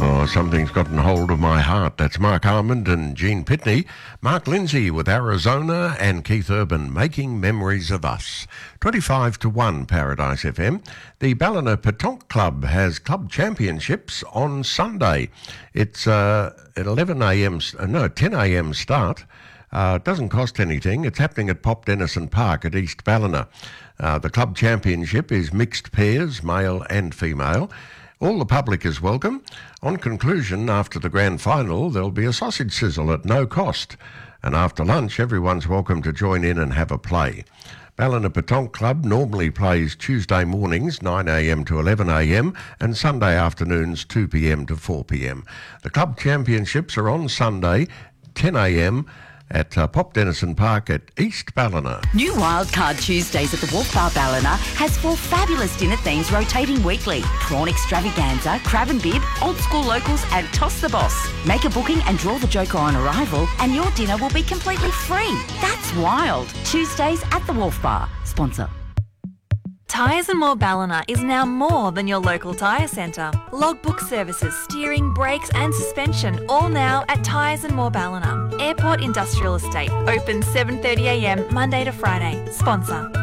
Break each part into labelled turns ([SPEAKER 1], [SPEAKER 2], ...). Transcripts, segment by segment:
[SPEAKER 1] Oh, something's gotten hold of my heart. That's Mark Armand and Gene Pitney. Mark Lindsay with Arizona and Keith Urban, Making Memories of Us. 25-1 Paradise FM. The Ballina Petanque Club has club championships on Sunday. It's at 10 a.m. start. It doesn't cost anything. It's happening at Pop Denison Park at East Ballina. The club championship is mixed pairs, male and female. All the public is welcome. On conclusion, after the grand final, there'll be a sausage sizzle at no cost. And after lunch, everyone's welcome to join in and have a play. Ballina Petanque Club normally plays Tuesday mornings 9 a.m. to 11 a.m. and Sunday afternoons 2 p.m. to 4 p.m. The club championships are on Sunday 10 a.m. at Pop Denison Park at East Ballina.
[SPEAKER 2] New Wildcard Tuesdays at the Wolf Bar Ballina has 4 fabulous dinner themes rotating weekly. Prawn extravaganza, crab and bib, old school locals and toss the boss. Make a booking and draw the joker on arrival and your dinner will be completely free. That's wild. Tuesdays at the Wolf Bar. Sponsor.
[SPEAKER 3] Tyres and More Ballina is now more than your local tyre centre. Logbook services, steering, brakes and suspension, all now at Tyres and More Ballina. Airport Industrial Estate, open 7:30am Monday to Friday. Sponsor.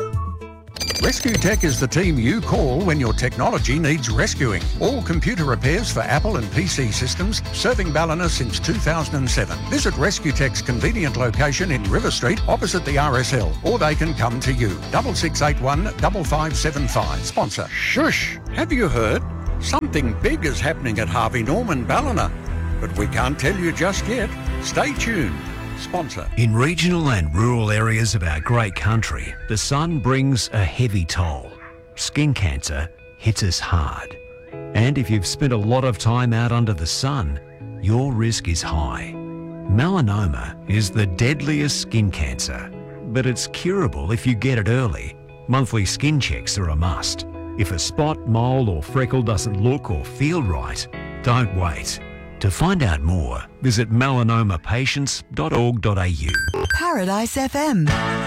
[SPEAKER 4] Rescue Tech is the team you call when your technology needs rescuing. All computer repairs for Apple and PC systems, serving Ballina since 2007. Visit Rescue Tech's convenient location in River Street, opposite the RSL, or they can come to you. 6681 5575. Sponsor. Shush! Have you heard? Something big is happening at Harvey Norman Ballina, but we can't tell you just yet. Stay tuned. Sponsor.
[SPEAKER 5] In regional and rural areas of our great country, the sun brings a heavy toll. Skin cancer hits us hard. And if you've spent a lot of time out under the sun, your risk is high. Melanoma is the deadliest skin cancer, but it's curable if you get it early. Monthly skin checks are a must. If a spot, mole or freckle doesn't look or feel right, don't wait. To find out more, visit melanomapatients.org.au.
[SPEAKER 6] Paradise FM.